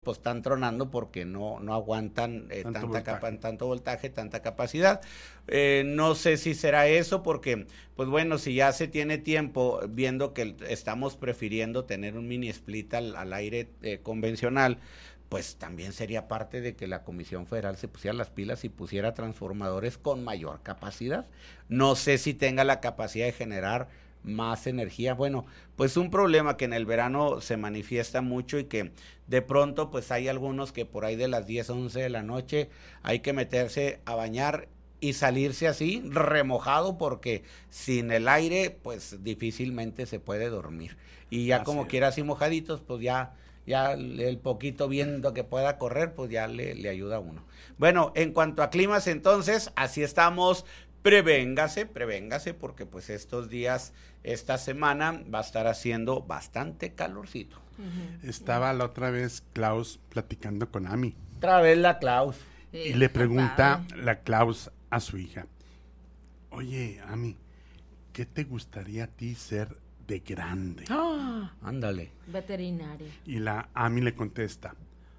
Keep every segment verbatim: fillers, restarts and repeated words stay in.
pues están tronando porque no, no aguantan eh, tanto, tanta capa, tanto voltaje, tanta capacidad. Eh, no sé si será eso porque, pues bueno, si ya se tiene tiempo viendo que estamos prefiriendo tener un mini split al, al aire eh, convencional, pues también sería parte de que la Comisión Federal se pusiera las pilas y pusiera transformadores con mayor capacidad. No sé si tenga la capacidad de generar más energía. Bueno, pues un problema que en el verano se manifiesta mucho y que de pronto pues hay algunos que por ahí de las diez, once de la noche hay que meterse a bañar y salirse así remojado porque sin el aire pues difícilmente se puede dormir. Y ya así como es. Quiera así mojaditos pues ya... ya el poquito viento que pueda correr, pues ya le, le ayuda a uno. Bueno, en cuanto a climas, entonces, así estamos, prevéngase, prevéngase, porque pues estos días, esta semana, va a estar haciendo bastante calorcito. Uh-huh. Estaba la otra vez Klaus platicando con Ami. Otra vez la Klaus. Sí, y le pregunta la Klaus a su hija, oye, Ami, ¿qué te gustaría a ti ser de grande? Ah, ándale. Veterinaria. Y la Ami le contesta,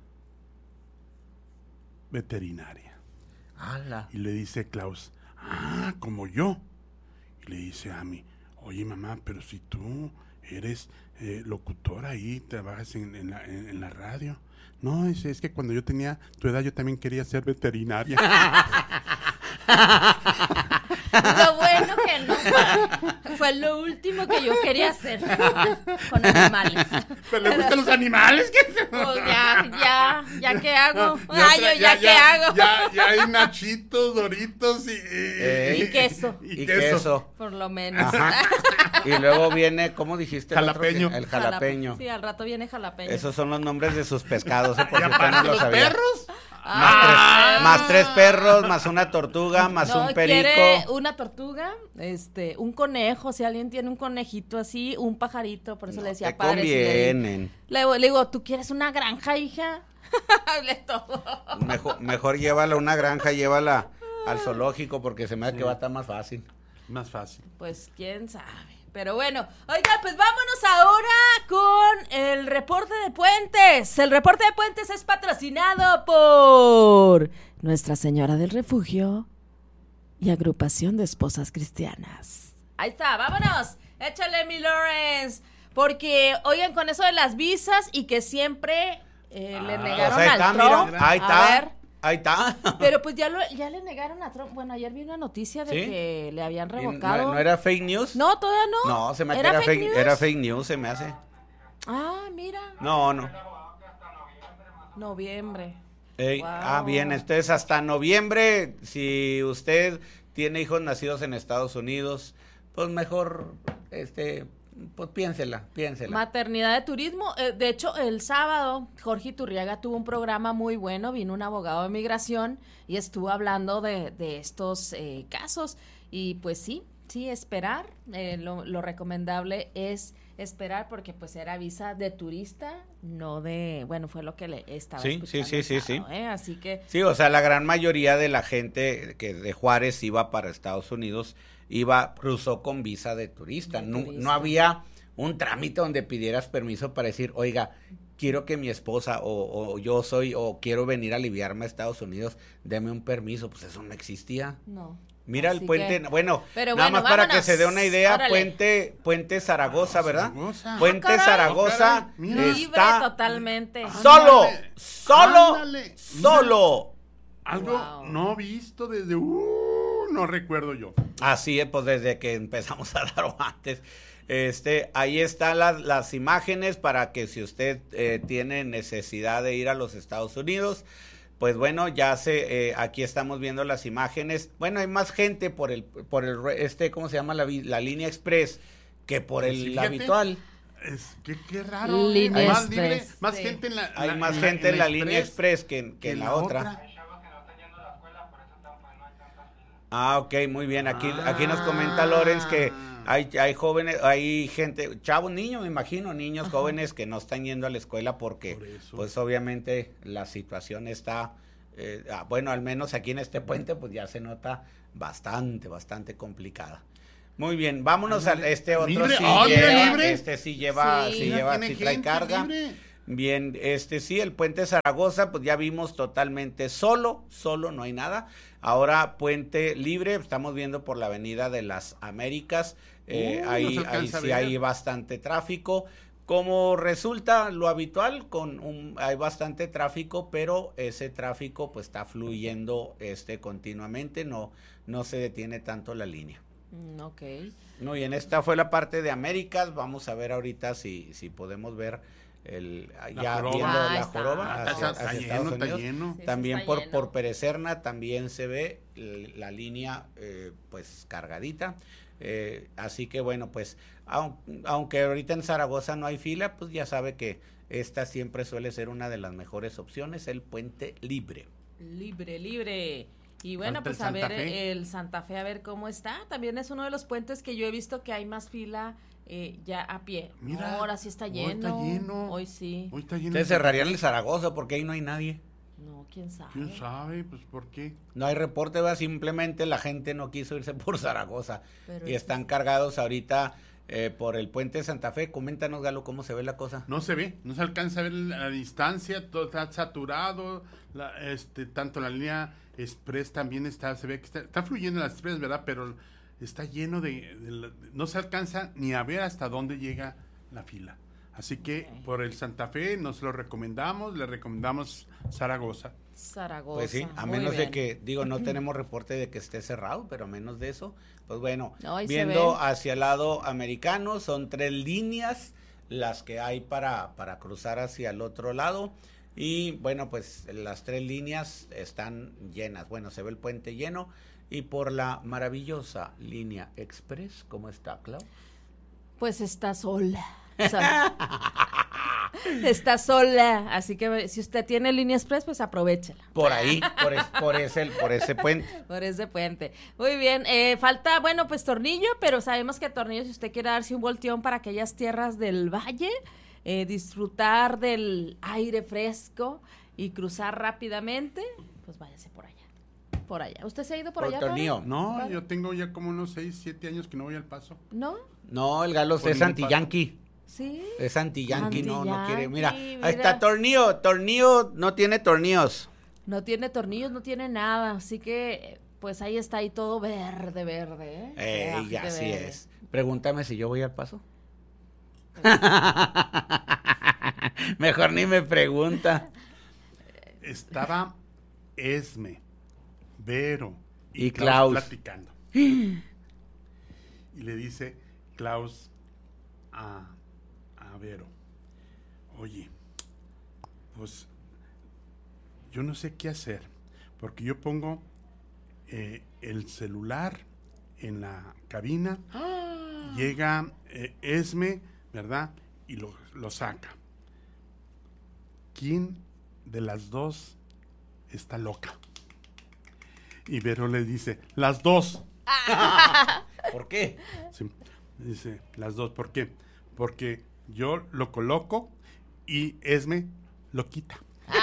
veterinaria. ¡Hala! Y le dice Klaus, ah, como yo. Y le dice Ami, oye mamá, pero si tú eres eh, locutora y trabajas en, en, la, en, en la radio. No, es, es que cuando yo tenía tu edad yo también quería ser veterinaria. Lo bueno que no fue, fue lo último que yo quería hacer con animales. ¿Pero le gustan los animales? ¿Qué? Pues ya, ya, ya qué hago. Ya, Ay, yo ya, ya qué ya, hago. Ya, ya hay nachitos, doritos y, y, eh, y queso. Y, y queso. queso. Por lo menos. Ajá. Y luego viene, ¿cómo dijiste? El jalapeño. Otro? El jalapeño. Sí, al rato viene jalapeño. Esos son los nombres de sus pescados, ¿eh? Por ¿Y si usted no lo los sabía. perros? Más, ah, tres, más tres perros, más una tortuga, más no, un perico. Quiere una tortuga, este, un conejo, si alguien tiene un conejito así, un pajarito, por eso no, le decía te padre. convienen. Le, le digo, ¿tú quieres una granja, hija? Hable todo. Mejor, mejor llévala a una granja, llévala al zoológico, porque se me da sí. que va a estar más fácil. Más fácil. Pues quién sabe. Pero bueno, oiga, pues vámonos ahora con el reporte de Puentes. El reporte de Puentes es patrocinado por Nuestra Señora del Refugio y Agrupación de Esposas Cristianas. Ahí está, vámonos. Échale, mi Lawrence. Porque, oigan, con eso de las visas y que siempre eh, ah, le negaron o sea, al está, Trump. Mira, ahí está. A ver. Ahí está. Pero pues ya lo, ya le negaron a Trump. Bueno, ayer vi una noticia de ¿sí? que le habían revocado. ¿No, ¿No era fake news? No, todavía no. No, se me hace ¿Era, era, fake, era fake news, se me hace. Ah, mira. No, no. Noviembre. Ey, wow. Ah, bien, entonces hasta noviembre, si usted tiene hijos nacidos en Estados Unidos, pues mejor, este... pues piénsela, piénsela. Maternidad de turismo, eh, de hecho el sábado Jorge Iturriaga tuvo un programa muy bueno, vino un abogado de migración y estuvo hablando de, de estos eh, casos y pues sí, sí, esperar, eh, lo, lo recomendable es esperar porque pues era visa de turista, no de, bueno, fue lo que le estaba sí, escuchando. Sí, sí, sí, sí, ¿eh? Así que. Sí, o sea, la gran mayoría de la gente que de Juárez iba para Estados Unidos, iba, cruzó con visa de turista. De no, turista. No había un trámite donde pidieras permiso para decir, oiga, quiero que mi esposa o, o yo soy, o quiero venir a aliviarme a Estados Unidos, deme un permiso, pues eso no existía. No. Mira Así el puente, que, bueno, pero nada bueno, más para vámonos. que se dé una idea, Órale. puente puente Zaragoza, ¿verdad? Zaragoza. Puente ah, Zaragoza oh, libre está totalmente. Solo, Ándale, solo, ándale. solo. Algo wow. no visto desde, uh, no recuerdo yo. Así es, pues desde que empezamos a dar o antes. Este, ahí están las, las imágenes para que si usted eh, tiene necesidad de ir a los Estados Unidos, pues bueno, ya se, eh, aquí estamos viendo las imágenes. Bueno, hay más gente por el, por el, este, ¿cómo se llama? La, la línea express que por el sí, habitual. Es que qué raro. Línea hay más, express, libre, más sí. gente en la, hay la, más en gente la, en la, la línea express que, que en la, la otra. otra. Ah, ok, muy bien. Aquí, ah. aquí nos comenta Lorenz que hay, hay jóvenes, hay gente, chavos, niños, me imagino, niños Ajá. jóvenes que no están yendo a la escuela porque, Por pues obviamente la situación está, eh, ah, bueno, al menos aquí en este puente, pues ya se nota bastante, bastante complicada. Muy bien, vámonos a este otro libre. sí Oh, lleva, libre. este sí lleva, sí, sí lleva, sí trae carga. Libre. Bien, este sí, el puente Zaragoza, pues ya vimos totalmente solo, solo, no hay nada. Ahora puente libre, estamos viendo por la avenida de las Américas, eh, uh, ahí, no ahí sí hay bastante tráfico. Como resulta lo habitual, con un, hay bastante tráfico, pero ese tráfico pues está fluyendo este continuamente, no, no se detiene tanto la línea. Mm, ok. No, y en esta fue la parte de Américas, vamos a ver ahorita si, si podemos ver el La ya joroba. viendo Ah, la está. joroba Ah, hacia, está, hacia está Estados lleno, está Unidos. lleno. Sí, También está por, lleno. por Perecerna también se ve l- la línea eh, pues cargadita. Eh, así que bueno, pues aun, aunque ahorita en Zaragoza no hay fila, pues ya sabe que esta siempre suele ser una de las mejores opciones, el puente libre. Libre, libre. Y bueno, Falta el pues a Santa ver Fe. el Santa Fe, a ver cómo está. También es uno de los puentes que yo he visto que hay más fila eh, ya a pie. Mira, No, ahora sí está hoy lleno. está lleno. Hoy sí. Hoy está lleno. Ustedes cerrarían el Zaragoza porque ahí no hay nadie. No, quién sabe. ¿Quién sabe? Pues, ¿por qué? No hay reporte, ¿verdad? Simplemente la gente no quiso irse por Zaragoza. Pero Y es- están cargados ahorita eh, por el puente de Santa Fe. Coméntanos, Galo, cómo se ve la cosa. No se ve, no se alcanza a ver la distancia, todo está saturado, la, este, tanto la línea express también está, se ve que está, está fluyendo la express, ¿verdad? Pero está lleno de, de la- no se alcanza ni a ver hasta dónde llega la fila. Así que Ok. por el Santa Fe nos lo recomendamos, le recomendamos Zaragoza. Zaragoza. Pues sí, a muy menos bien. de que, digo, no tenemos reporte de que esté cerrado, pero a menos de eso, pues bueno, No, ahí se viendo ve. hacia el lado americano, son tres líneas las que hay para, para cruzar hacia el otro lado. Y bueno, pues las tres líneas están llenas. Bueno, se ve el puente lleno. Y por la maravillosa línea express, ¿cómo está, Clau? Pues está sola. O sea, está sola. Así que si usted tiene línea express, pues aprovechela. Por ahí, por, es- por, ese, por ese puente. Por ese puente. Muy bien. Eh, falta, bueno, pues Tornillo, pero sabemos que Tornillo, si usted quiere darse un volteón para aquellas tierras del valle, eh, disfrutar del aire fresco y cruzar rápidamente, pues váyase por allá. Por allá. ¿Usted se ha ido por, Por allá? Tornillo. padre? No, Padre. yo tengo ya como unos seis, siete años que no voy al Paso. ¿No? No, el Galo Por es ningún anti-yankee. Sí. Es anti-yankee, no, no quiere. Mira, Anti-yankee, ahí mira. está Tornillo. Tornillo no tiene tornillos. No tiene tornillos, no tiene nada. Así que, pues ahí está, ahí todo verde, verde. ¿eh? Eh, Verde, y así verde. es. Pregúntame si yo voy al Paso. Mejor ni me pregunta. Estaba Esme, Vero y, Y Klaus, Klaus. platicando. Y le dice Klaus a, a Vero, oye, pues yo no sé qué hacer, porque yo pongo eh, el celular en la cabina, llega eh, Esme, ¿verdad? Y lo, lo saca. ¿Quién de las dos está loca? Y Vero le dice, las dos. ¿Por qué? Sí, dice, las dos. ¿Por qué? Porque yo lo coloco y Esme lo quita.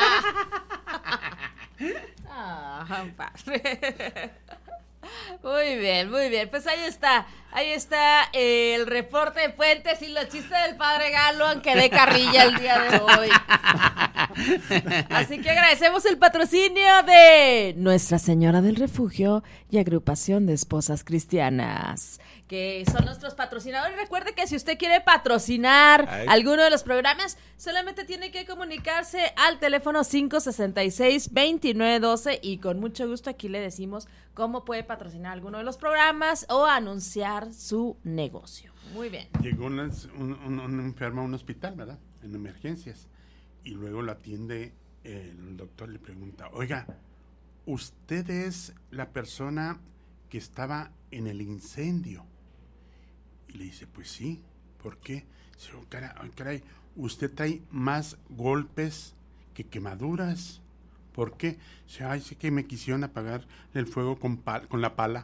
Ah, padre. Muy bien, muy bien. Pues ahí está, ahí está eh, el reporte de Puentes y los chistes del padre Galo, aunque de carrilla el día de hoy. Así que agradecemos el patrocinio de Nuestra Señora del Refugio y Agrupación de Esposas Cristianas, que son nuestros patrocinadores. Recuerde que si usted quiere patrocinar Ay. alguno de los programas, solamente tiene que comunicarse al teléfono cinco sesenta y seis, veintinueve doce y con mucho gusto aquí le decimos cómo puede patrocinar alguno de los programas o anunciar su negocio. Muy bien. Llegó una, un, un, un enfermo a un hospital, ¿verdad? En emergencias. Y luego lo atiende el doctor, le pregunta, oiga, ¿usted es la persona que estaba en el incendio? Y le dice, pues sí. ¿Por qué? Dice, oh, caray, oh, caray, usted trae más golpes que quemaduras. ¿Por qué? Dice, ay, sí que me quisieron apagar el fuego con, pal- con la pala.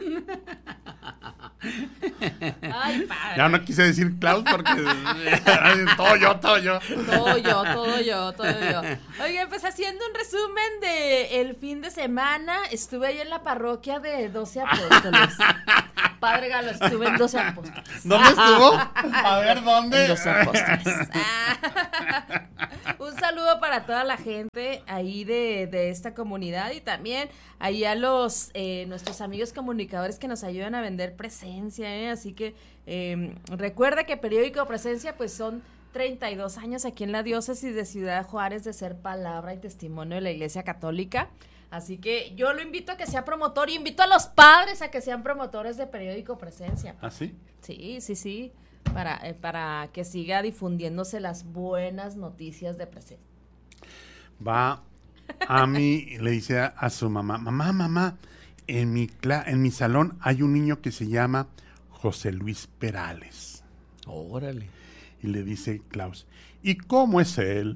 Ay, padre. Ya no quise decir Klaus porque todo yo, todo yo. Todo yo, todo yo, todo yo. Oye, pues haciendo un resumen de el fin de semana, estuve ahí en la parroquia de doce apóstoles. Padre Galo, estuve en doce apóstoles. ¿Dónde estuvo? A ver, ¿dónde? En doce apóstoles. Ah. Un saludo para toda la gente ahí de, de esta comunidad y también ahí a los eh, nuestros amigos comunicadores que nos ayudan a vender presencia, ¿eh? Así que eh, recuerda que Periódico Presencia pues son treinta y dos años aquí en la diócesis de Ciudad Juárez de ser palabra y testimonio de la Iglesia Católica. Así que yo lo invito a que sea promotor y invito a los padres a que sean promotores de Periódico Presencia. ¿Ah, sí? Sí, sí, sí, para, eh, para que siga difundiéndose las buenas noticias de Presencia. Va a mí y le dice a, a su mamá, mamá, mamá, en mi, cla- en mi salón hay un niño que se llama José Luis Perales. Órale. Y le dice Klaus, ¿y cómo es él?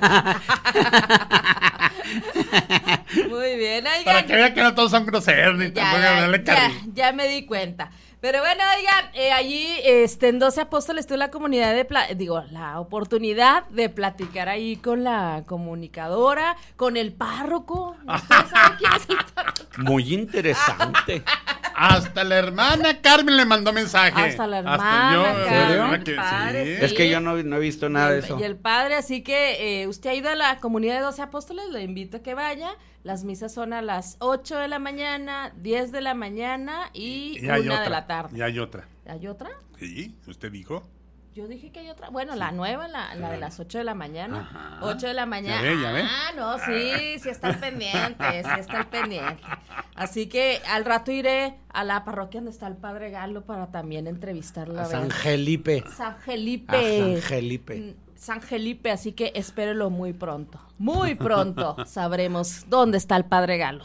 Muy bien, oigan. Para que vean que no todos son groseros, ni Ya, tampoco ya, darle ya, cariño. ya me di cuenta. Pero bueno, oigan, eh, allí este, en doce Apóstoles tuve la comunidad de, pla- digo, la oportunidad de platicar ahí con la comunicadora, con el párroco. ¿Ustedes saben quién es el párroco? Muy interesante. Hasta la hermana Carmen le mandó mensaje. Hasta la hermana Hasta yo, Carmen, ¿verdad que padre, sí? sí. Es que yo no, no he visto nada y de el, eso. Y el padre, así que eh, usted ha ido a la comunidad de doce Apóstoles, le invito a que vaya. Las misas son a las ocho de la mañana, diez de la mañana y, Y hay una otra, de la tarde. Y hay otra. ¿Hay otra? Sí, usted dijo. Yo dije que hay otra. Bueno, la nueva, la, la de las ocho de la mañana. Ajá. ocho de la mañana. Ya ve, ya ve. Ah, no, sí, sí está al pendiente, sí está al pendiente. Así que al rato iré a la parroquia donde está el padre Galo para también entrevistarlo. A a San ver. Felipe. San A Felipe. San Felipe. Mm, San Felipe, así que espérelo muy pronto. Muy pronto sabremos dónde está el padre Galo.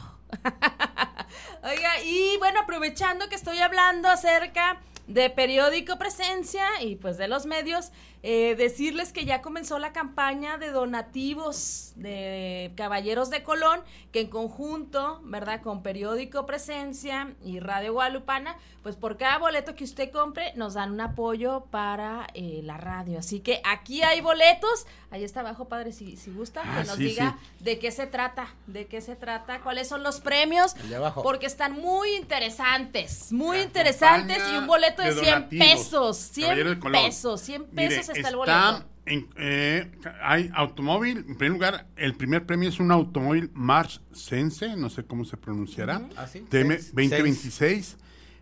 Oiga, y bueno, aprovechando que estoy hablando acerca de Periódico Presencia y pues de los medios, eh, decirles que ya comenzó la campaña de donativos de Caballeros de Colón, que en conjunto, ¿verdad?, con Periódico Presencia y Radio Guadalupana, pues por cada boleto que usted compre nos dan un apoyo para eh, la radio. Así que aquí hay boletos, ahí está abajo, padre, si, si gusta, Ah, que nos sí, diga sí. de qué se trata, de qué se trata, cuáles son los premios, El de abajo. porque están muy interesantes, muy La interesantes campaña y un boleto de de cien donativos, pesos, cien Caballero de Colón. pesos, cien Mire, pesos está el está boleto. en, eh, hay automóvil, en primer lugar, el primer premio es un automóvil March Sense, no sé cómo se pronunciará, ¿Ah, sí? T M Seis. veinte veintiséis,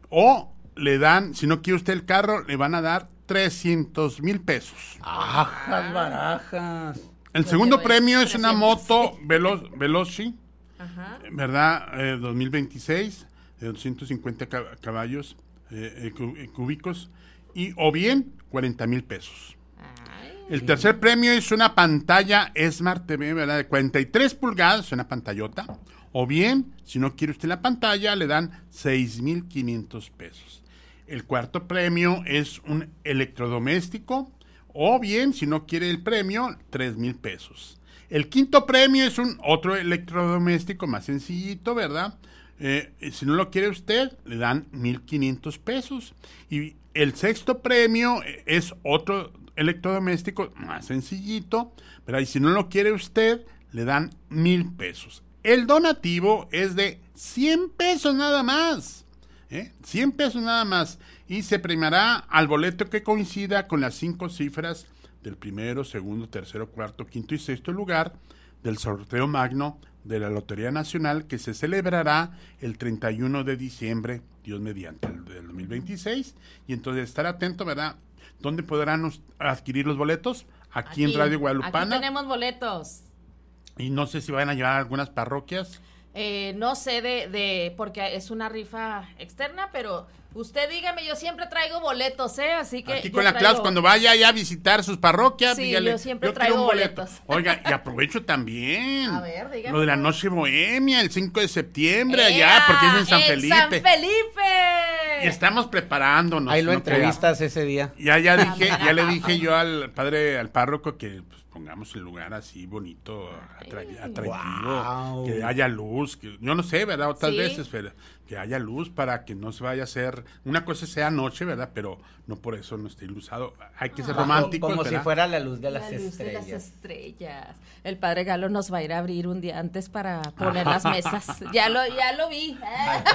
o le dan, si no quiere usted el carro, le van a dar trescientos mil pesos. Ajas, barajas. El Yo segundo quiero premio es es una trescientos, moto Velo- Veloci, Ajá. ¿verdad? Eh, dos mil veintiséis, de doscientos cincuenta ca- caballos eh, eh, cu- eh, cúbicos, y o bien cuarenta mil pesos. Ay, El tercer premio es una pantalla Smart T V, ¿verdad? De cuarenta y tres pulgadas, una pantallota. O bien, si no quiere usted la pantalla, le dan seis mil quinientos pesos. El cuarto premio es un electrodoméstico. O bien, si no quiere el premio, tres mil pesos. El quinto premio es un otro electrodoméstico más sencillito, ¿verdad? Eh, si no lo quiere usted, le dan mil quinientos pesos. Y el sexto premio es otro electrodoméstico más sencillito, ¿verdad? Y si no lo quiere usted, le dan mil pesos. El donativo es de cien pesos nada más. ¿eh? cien pesos nada más. Y se premiará al boleto que coincida con las cinco cifras del primero, segundo, tercero, cuarto, quinto y sexto lugar del sorteo magno de la Lotería Nacional, que se celebrará el treinta y uno de diciembre, Dios mediante, del dos mil veintiséis. Y entonces estar atento, ¿verdad? ¿Dónde podrán us- adquirir los boletos? Aquí, en Radio Guadalupana. Aquí tenemos boletos. Y no sé si van a llevar a algunas parroquias. Eh, no sé de, de, porque es una rifa externa, pero usted dígame, yo siempre traigo boletos, ¿eh? Así que Aquí yo con la traigo- Claus, cuando vaya ya a visitar sus parroquias, Sí, dígale, yo siempre quiero traigo un boleto. boletos. Oiga, y aprovecho también. A ver, dígame. Lo de la noche bohemia, el cinco de septiembre, ¡Ea! allá, porque es en San Felipe. ¡San Felipe! Y estamos preparándonos. Ahí lo ¿no? entrevistas ese día. Ya, ya dije, mira. ya le dije yo al padre, al párroco, que pues, pongamos el lugar así bonito, atra- Ay. atractivo, Wow. que haya luz, que, yo no sé, ¿verdad? Otras Sí. veces, pero que haya luz para que no se vaya a hacer, una cosa sea noche, ¿verdad? Pero no por eso no esté ilusado. Hay que ser Ah. románticos, Como si ¿verdad? fuera la luz de las La luz de estrellas. las estrellas. El padre Galo nos va a ir a abrir un día antes para poner las mesas. Ya lo, ya lo vi.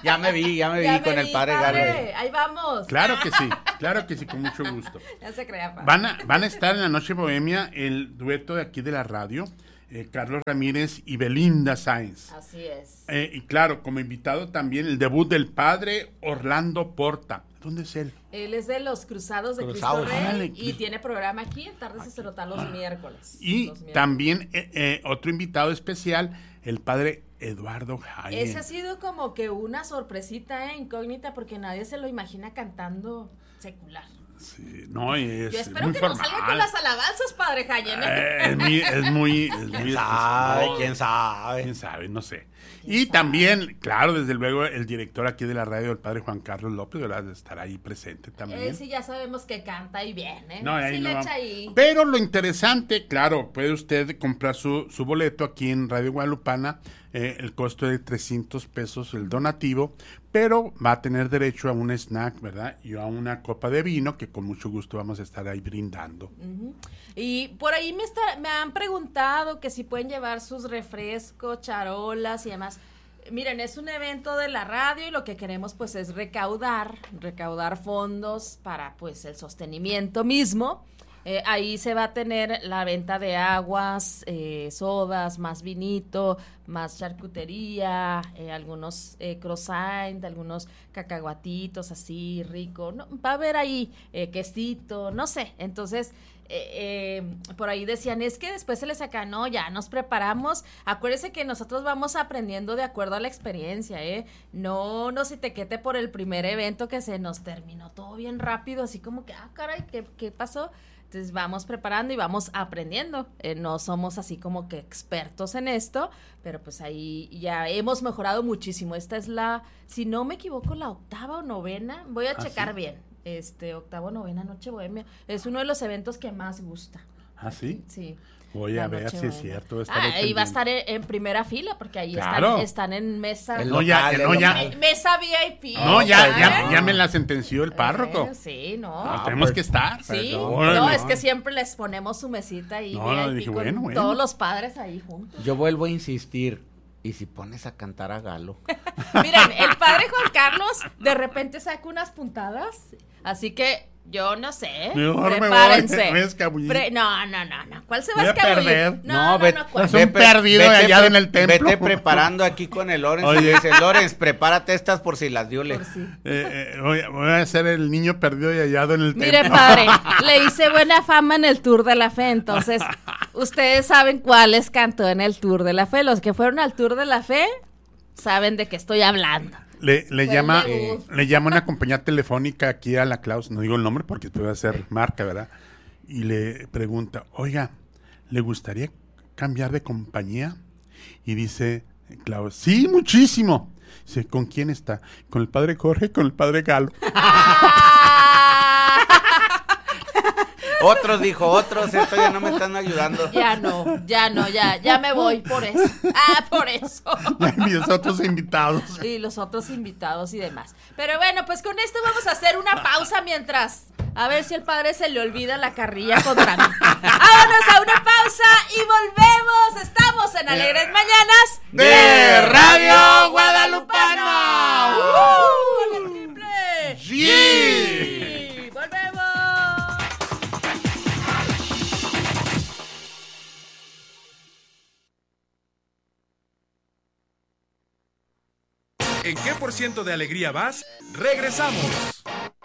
Ya me vi, ya me Ya vi me con el vi, padre Galo. padre. Ahí vamos. Claro que sí, claro que sí, con mucho gusto. Ya se crea, padre. Van a, van a estar en la Noche Bohemia el dueto de aquí de la radio, eh, Carlos Ramírez y Belinda Sáenz. Así es. Eh, y claro, como invitado también el debut del padre Orlando Porta. ¿Dónde es él? Él es de los Cruzados de Cruzados. Cristo Rey Órale, y Cris- tiene programa aquí en Tarde Sacerdotal los miércoles. Y Los miércoles. también eh, eh, otro invitado especial, el padre Eduardo Jaén. Ese ha sido como que una sorpresita, ¿eh? Incógnita, porque nadie se lo imagina cantando secular. Sí, no, es Yo espero muy que formal. no salga con las alabanzas, padre Jayen. Eh, es muy, es muy, es muy ¿Quién sabe? especial. ¿Quién sabe? ¿Quién sabe? No sé. Y también, claro, desde luego, el director aquí de la radio, el padre Juan Carlos López, ¿verdad? Estará ahí presente también. Eh, sí, ya sabemos que canta y viene. No, ahí sí, no le va. echa ahí. Pero lo interesante, claro, puede usted comprar su, su boleto aquí en Radio Guadalupana, eh, el costo de trescientos pesos el donativo, pero va a tener derecho a un snack, ¿verdad? Y a una copa de vino que con mucho gusto vamos a estar ahí brindando. Ujú. Y por ahí me, está, me han preguntado que si pueden llevar sus refrescos, charolas y demás. Miren, es un evento de la radio y lo que queremos pues es recaudar, recaudar fondos para pues el sostenimiento mismo. Eh, ahí se va a tener la venta de aguas, eh, sodas, más vinito, más charcutería, eh, algunos eh, croissant, algunos cacahuatitos así rico, ¿no? Va a haber ahí eh, quesito, no sé. Entonces, eh, eh, por ahí decían, es que después se les saca, no, ya nos preparamos. Acuérdense que nosotros vamos aprendiendo de acuerdo a la experiencia, ¿eh? No nos etiquete por el primer evento que se nos terminó todo bien rápido, así como que, ah, caray, ¿qué, qué pasó? Entonces vamos preparando y vamos aprendiendo. Eh, no somos así como que expertos en esto, pero pues ahí ya hemos mejorado muchísimo. Esta es la, si no me equivoco, la octava o novena. Voy a ¿Ah, checar sí? bien. Este, octava o novena Noche Bohemia. Es uno de los eventos que más gusta. ¿Ah, sí? Sí. Voy La a ver Noche si es Bohemia. cierto. Ah, y va a estar en, en primera fila porque ahí Claro. están, están en mesa. El No, ya, local, no, el ya. local. Me- mesa V I P. No, ya, ¿eh? ya, ya me la sentenció el párroco. Eh, sí, no. No, Ah, tenemos pues, que estar. Sí, Órale. no, es que siempre les ponemos su mesita ahí No, V I P no, dije, con bueno, bueno. todos los padres ahí juntos. Yo vuelvo a insistir. ¿Y si pones a cantar a Galo? Miren, el padre Juan Carlos de repente saca unas puntadas, así que yo no sé, Mejor me prepárense. voy, me voy a escabullir. Pre- no, no, no, no, ¿cuál se va Voy a a escabullir? perder. No, no, ve- no, ¿cuál? Es un pre- perdido hallado en el templo. Vete preparando aquí con el Lorenz. Oye. Y le dice, Lorenz, prepárate estas por si las diole. Por sí. Eh, eh, voy, a- voy a ser el niño perdido y hallado en el Mire, templo. padre, le hice buena fama en el Tour de la Fe, entonces ustedes saben cuáles cantó en el Tour de la Fe. Los que fueron al Tour de la Fe saben de qué estoy hablando. Le, le Fue llama el debut. le llama una compañía telefónica aquí a la Klaus, no digo el nombre porque puede ser marca, ¿verdad? Y le pregunta, oiga, ¿le gustaría cambiar de compañía? Y dice Klaus, sí, muchísimo. Dice, ¿con quién está? Con el padre Jorge, con el padre Galo. Otros, dijo, otros, esto ya no me están ayudando. Ya no, ya no, ya, ya me voy por eso. Ah, por eso. Y mis otros invitados. Y los otros invitados y demás. Pero bueno, pues con esto vamos a hacer una pausa mientras. A ver si el padre se le olvida la carrilla contra mí. Vámonos a una pausa y volvemos. Estamos en Alegres Mañanas de Radio Guadalupana. ¡Uh! ¡Con el triple! ¡Sí! ¡Volvemos! ¿En qué por ciento de alegría vas? ¡Regresamos!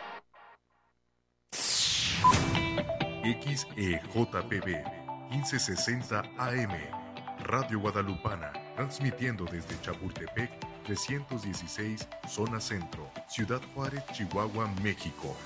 X E J P B quince sesenta A M Radio Guadalupana, transmitiendo desde Chapultepec trescientos dieciséis, zona centro, Ciudad Juárez, Chihuahua, México.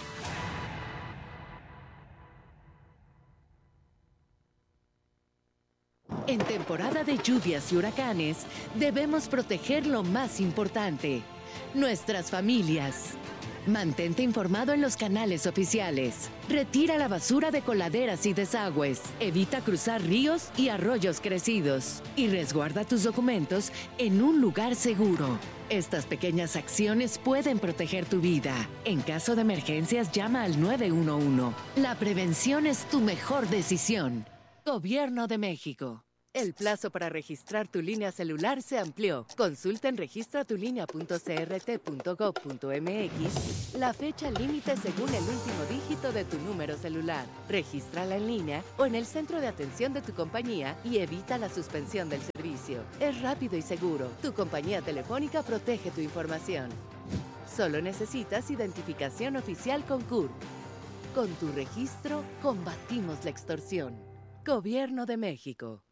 En temporada de lluvias y huracanes, debemos proteger lo más importante, nuestras familias. Mantente informado en los canales oficiales. Retira la basura de coladeras y desagües. Evita cruzar ríos y arroyos crecidos. Y resguarda tus documentos en un lugar seguro. Estas pequeñas acciones pueden proteger tu vida. En caso de emergencias, llama al nueve uno uno. La prevención es tu mejor decisión. Gobierno de México. El plazo para registrar tu línea celular se amplió. Consulta en registra tu línea punto c r t punto gov punto m x la fecha límite según el último dígito de tu número celular. Regístrala en línea o en el centro de atención de tu compañía y evita la suspensión del servicio. Es rápido y seguro. Tu compañía telefónica protege tu información. Solo necesitas identificación oficial con C U R. Con tu registro, combatimos la extorsión. Gobierno de México.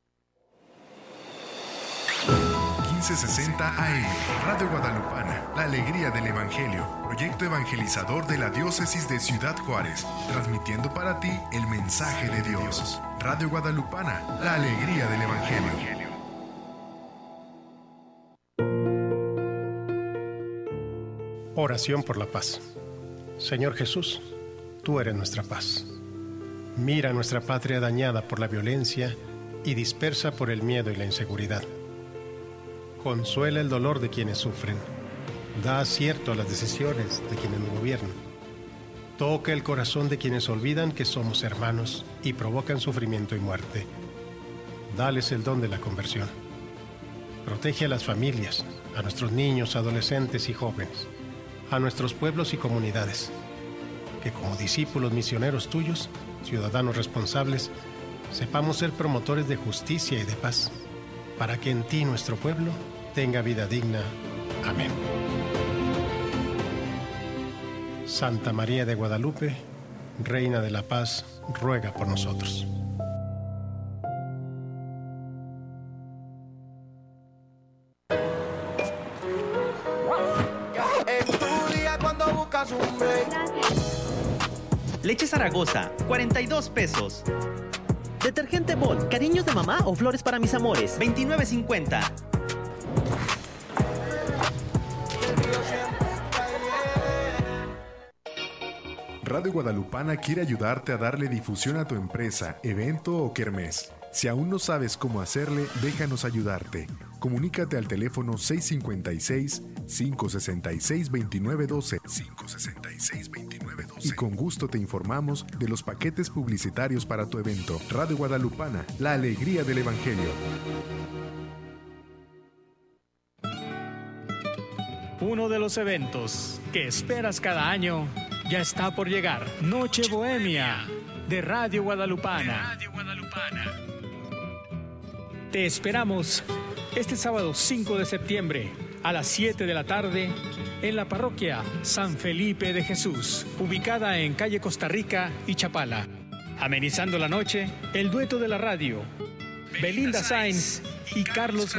quince sesenta A M, Radio Guadalupana, la alegría del Evangelio, proyecto evangelizador de la diócesis de Ciudad Juárez, transmitiendo para ti el mensaje de Dios. Radio Guadalupana, la alegría del Evangelio. Oración por la paz. Señor Jesús, tú eres nuestra paz. Mira nuestra patria dañada por la violencia y dispersa por el miedo y la inseguridad. Consuela el dolor de quienes sufren. Da acierto a las decisiones de quienes nos gobiernan. Toca el corazón de quienes olvidan que somos hermanos y provocan sufrimiento y muerte. Dales el don de la conversión. Protege a las familias, a nuestros niños, adolescentes y jóvenes, a nuestros pueblos y comunidades. Que como discípulos misioneros tuyos, ciudadanos responsables, sepamos ser promotores de justicia y de paz, para que en ti nuestro pueblo tenga vida digna. Amén. Santa María de Guadalupe, Reina de la Paz, ruega por nosotros. Leche Zaragoza, cuarenta y dos pesos. Detergente Bol, cariños de mamá o flores para mis amores, veintinueve cincuenta. Radio Guadalupana quiere ayudarte a darle difusión a tu empresa, evento o kermés. Si aún no sabes cómo hacerle, déjanos ayudarte. Comunícate al teléfono seis cinco seis, cinco seis seis, dos nueve uno dos, cinco seis seis, dos nueve uno dos y con gusto te informamos de los paquetes publicitarios para tu evento. Radio Guadalupana, la alegría del Evangelio. Uno de los eventos que esperas cada año ya está por llegar. Noche Bohemia de Radio Guadalupana. Radio Guadalupana. Te esperamos este sábado cinco de septiembre a las siete de la tarde en la parroquia San Felipe de Jesús, ubicada en calle Costa Rica y Chapala. Amenizando la noche, el dueto de la radio, Belinda Sainz y Carlos